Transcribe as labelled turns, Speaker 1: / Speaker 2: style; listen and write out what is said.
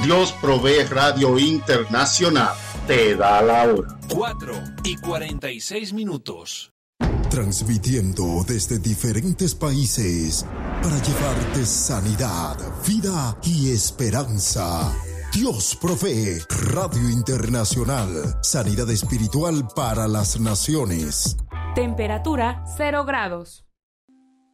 Speaker 1: Dios Provee Radio Internacional te da la hora.
Speaker 2: 4:46.
Speaker 3: Transmitiendo desde diferentes países para llevarte sanidad, vida y esperanza. Dios Provee Radio Internacional. Sanidad espiritual para las naciones.
Speaker 4: Temperatura 0 grados.